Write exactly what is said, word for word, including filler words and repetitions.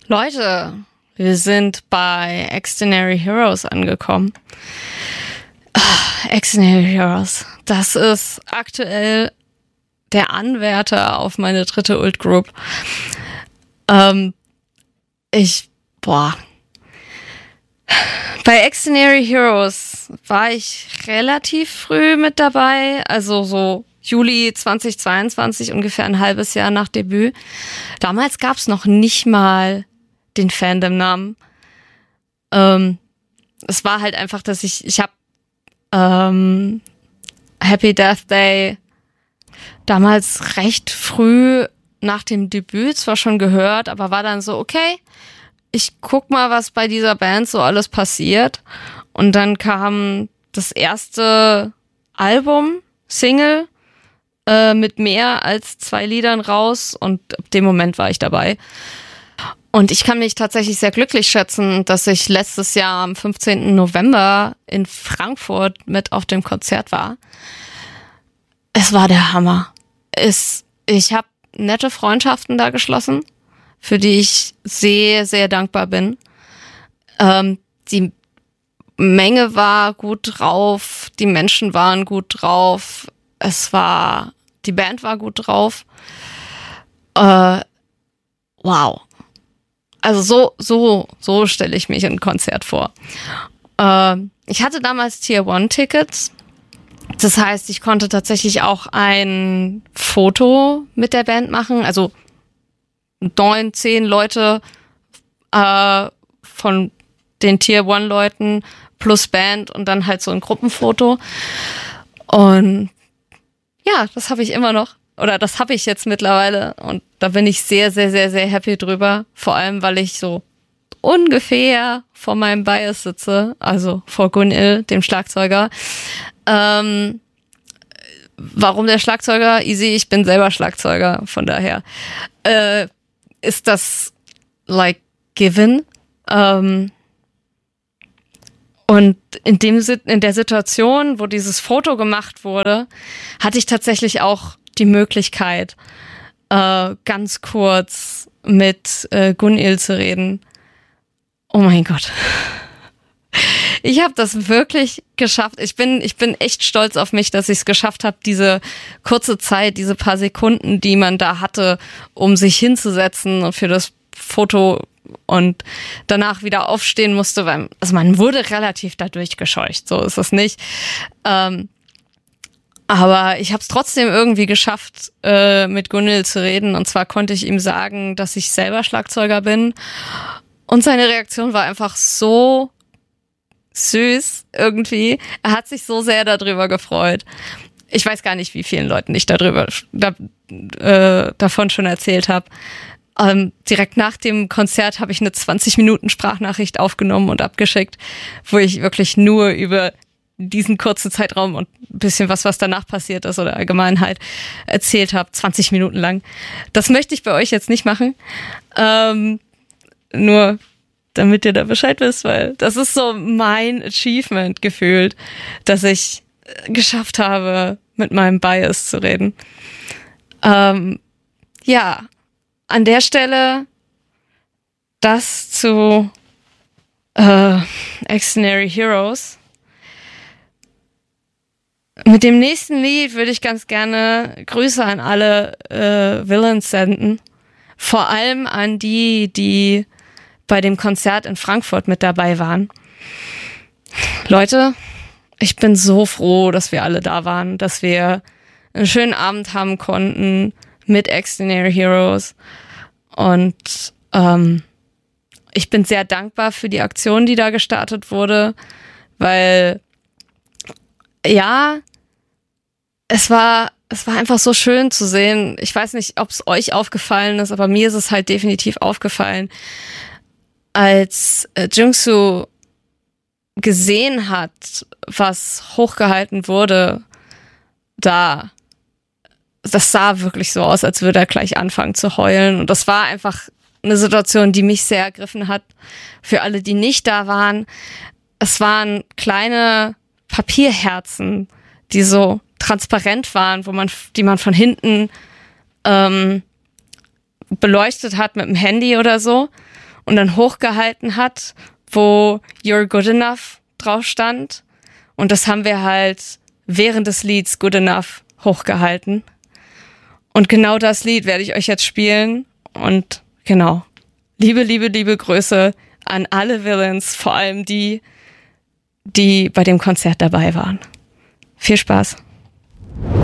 Leute, wir sind bei Extraordinary Heroes angekommen. Ah, Extraordinary Heroes, das ist aktuell der Anwärter auf meine dritte Ult Group. Ähm, ich, boah. Bei Extraordinary Heroes war ich relativ früh mit dabei, also so Juli zweitausendzweiundzwanzig, ungefähr ein halbes Jahr nach Debüt. Damals gab es noch nicht mal den Fandom-Namen. Ähm, es war halt einfach, dass ich, ich habe ähm, Happy Death Day damals recht früh nach dem Debüt zwar schon gehört, aber war dann so, okay, ich guck mal, was bei dieser Band so alles passiert. Und dann kam das erste Album, Single, äh, mit mehr als zwei Liedern raus und ab dem Moment war ich dabei. Und ich kann mich tatsächlich sehr glücklich schätzen, dass ich letztes Jahr am fünfzehnten November in Frankfurt mit auf dem Konzert war. Es war der Hammer. Es, ich habe nette Freundschaften da geschlossen, für die ich sehr, sehr dankbar bin. Ähm, die Menge war gut drauf, die Menschen waren gut drauf, es war, die Band war gut drauf. Äh, wow. Also so, so, so stelle ich mich ein Konzert vor. Äh, ich hatte damals Tier One Tickets. Das heißt, ich konnte tatsächlich auch ein Foto mit der Band machen. Also neun, zehn Leute äh, von den Tier One Leuten plus Band und dann halt so ein Gruppenfoto. Und ja, das habe ich immer noch. Oder das habe ich jetzt mittlerweile. Und da bin ich sehr, sehr, sehr, sehr happy drüber. Vor allem, weil ich so ungefähr vor meinem Bias sitze. Also vor Gunil, dem Schlagzeuger. Ähm, warum der Schlagzeuger? Easy, ich bin selber Schlagzeuger. Von daher äh, ist das like given. Ähm, und in dem in der Situation, wo dieses Foto gemacht wurde, hatte ich tatsächlich auch die Möglichkeit, äh, ganz kurz mit äh, Gunil zu reden. Oh mein Gott. Ich habe das wirklich geschafft. Ich bin, ich bin echt stolz auf mich, dass ich es geschafft habe, diese kurze Zeit, diese paar Sekunden, die man da hatte, um sich hinzusetzen und für das Foto und danach wieder aufstehen musste, weil also man wurde relativ dadurch gescheucht, so ist es nicht. Ähm, aber ich habe es trotzdem irgendwie geschafft, äh, mit Gunil zu reden. Und zwar konnte ich ihm sagen, dass ich selber Schlagzeuger bin. Und seine Reaktion war einfach so süß irgendwie. Er hat sich so sehr darüber gefreut. Ich weiß gar nicht, wie vielen Leuten ich darüber da, äh, davon schon erzählt habe. Ähm, direkt nach dem Konzert habe ich eine zwanzig Minuten Sprachnachricht aufgenommen und abgeschickt, wo ich wirklich nur über diesen kurzen Zeitraum und ein bisschen was, was danach passiert ist oder allgemein halt erzählt habe, zwanzig Minuten lang. Das möchte ich bei euch jetzt nicht machen. Ähm, nur damit ihr da Bescheid wisst, weil das ist so mein Achievement gefühlt, dass ich geschafft habe, mit meinem Bias zu reden. Ähm, ja, an der Stelle das zu äh, Extraordinary Heroes. Mit dem nächsten Lied würde ich ganz gerne Grüße an alle äh, Villains senden. Vor allem an die, die bei dem Konzert in Frankfurt mit dabei waren. Leute, ich bin so froh, dass wir alle da waren, dass wir einen schönen Abend haben konnten mit Extraordinary Heroes. Und ähm, ich bin sehr dankbar für die Aktion, die da gestartet wurde, weil ja, es war, es war einfach so schön zu sehen. Ich weiß nicht, ob es euch aufgefallen ist, aber mir ist es halt definitiv aufgefallen, als äh, Jungsu gesehen hat, was hochgehalten wurde, da, das sah wirklich so aus, als würde er gleich anfangen zu heulen. Und das war einfach eine Situation, die mich sehr ergriffen hat. Für alle, die nicht da waren, es waren kleine Papierherzen, die so transparent waren, wo man, die man von hinten ähm, beleuchtet hat mit dem Handy oder so. und dann hochgehalten hat, wo You're Good Enough drauf stand. Und das haben wir halt während des Lieds Good Enough hochgehalten. Und genau das Lied werde ich euch jetzt spielen. Und genau, liebe, liebe, liebe Grüße an alle Villains, vor allem die, die bei dem Konzert dabei waren. Viel Spaß.